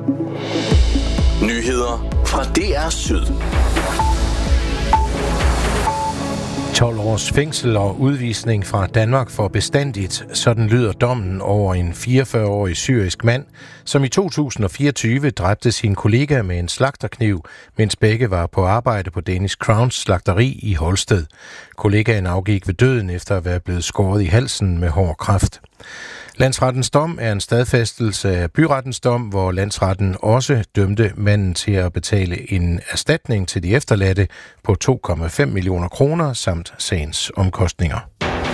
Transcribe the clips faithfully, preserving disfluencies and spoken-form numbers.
Nyheder fra D R Syd. tolv års fængsel og udvisning fra Danmark for bestandigt. Sådan lyder dommen over en fireogfyrre-årig syrisk mand, som i to tusind og fireogtyve dræbte sin kollega med en slagterkniv, mens begge var på arbejde på Danish Crowns slagteri i Holsted. Kollegaen afgik ved døden efter at være blevet skåret i halsen med hård kræft. Landsrettens dom er en stadfæstelse af byrettens dom, hvor landsretten også dømte manden til at betale en erstatning til de efterladte på to komma fem millioner kroner samt sagens omkostninger.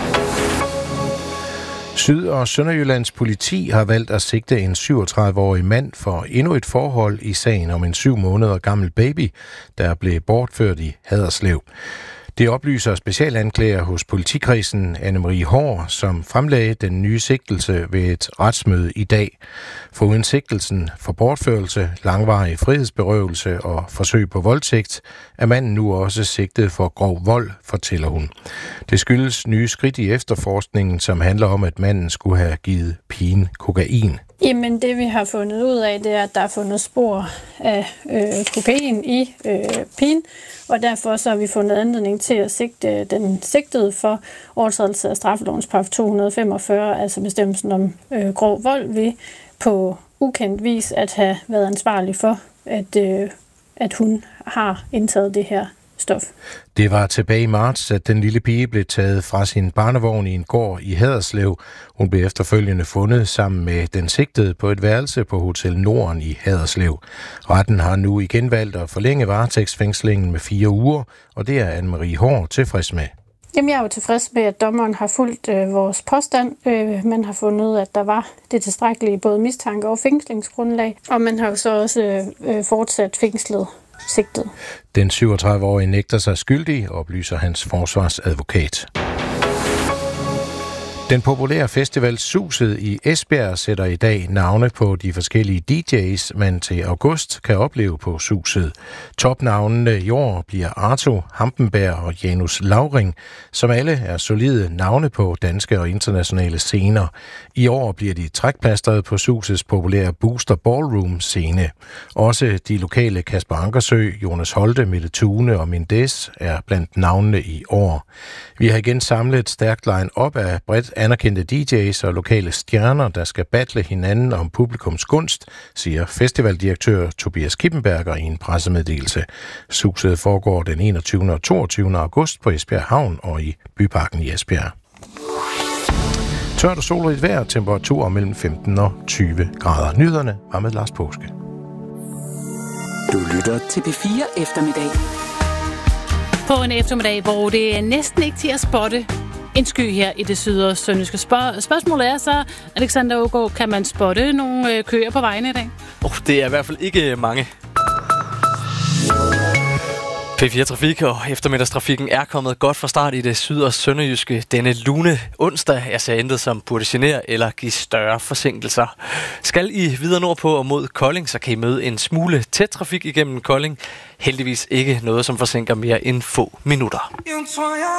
Syd- og Sønderjyllands politi har valgt at sigte en syvogtredive-årig mand for endnu et forhold i sagen om en syv måneder gammel baby, der blev bortført i Haderslev. Det oplyser specialanklager hos politikredsen Anne-Marie Haahr, som fremlagde den nye sigtelse ved et retsmøde i dag. Foruden sigtelsen for bortførelse, langvarig frihedsberøvelse og forsøg på voldtægt, er manden nu også sigtet for grov vold, fortæller hun. Det skyldes nye skridt i efterforskningen, som handler om, at manden skulle have givet pigen kokain. Jamen det vi har fundet ud af, det er, at der er fundet spor af øh, kokain i øh, pigen, og derfor så har vi fundet anledning til at sigte den sigtede for overtrædelse af straffelovens paragraf to hundrede femogfyrre, altså bestemmelsen om øh, grov vold, ved på ukendt vis at have været ansvarlig for, at, øh, at hun har indtaget det her stof. Det var tilbage i marts, at den lille pige blev taget fra sin barnevogn i en gård i Haderslev. Hun blev efterfølgende fundet sammen med den sigtede på et værelse på Hotel Norden i Haderslev. Retten har nu igen valgt at forlænge varetægtsfængslingen med fire uger, og det er Anne-Marie Haahr tilfreds med. Jamen, jeg er jo tilfreds med, at dommeren har fulgt øh, vores påstand. Øh, man har fundet ud af, at der var det tilstrækkelige både mistanke og fængslingsgrundlag, og man har jo så også øh, fortsat fængslet sigtet. Den syvogtredive-årige nægter sig skyldig, oplyser hans forsvarsadvokat. Den populære festival Suset i Esbjerg sætter i dag navne på de forskellige D J's, man til august kan opleve på Suset. Topnavnene i år bliver Arto, Hampenberg og Janus Lauring, som alle er solide navne på danske og internationale scener. I år bliver de trækplastret på Susets populære Booster Ballroom scene. Også de lokale Kasper Ankersø, Jonas Holte, Mette Thune og Mendes er blandt navnene i år. Vi har igen samlet et stærkt line-up af bredt anerkendte D J's og lokale stjerner, der skal battle hinanden om publikums gunst, siger festivaldirektør Tobias Kippenberger i en pressemeddelelse. Suset foregår den enogtyvende og toogtyvende august på Esbjerg Havn og i Byparken i Esbjerg. Tørt og solrigt vejr, temperatur mellem femten og tyve grader. Nyhederne var med Lars Påske. Du lytter til P fire eftermiddag. På en eftermiddag, hvor det er næsten ikke til at spotte en sky her i det syd- og sønderjyske. Spørg- spørgsmålet er så, Alexander Aagaard, kan man spotte nogle øh, køer på vejene i dag? Oh, det er i hvert fald ikke mange. P fire Trafik og eftermiddagstrafikken er kommet godt fra start i det syd- og sønderjyske denne lune onsdag. Jeg ser intet som burde genere eller give større forsinkelser. Skal I videre nordpå og mod Kolding, så kan I møde en smule tæt trafik igennem Kolding. Heldigvis ikke noget, som forsinker mere end få minutter.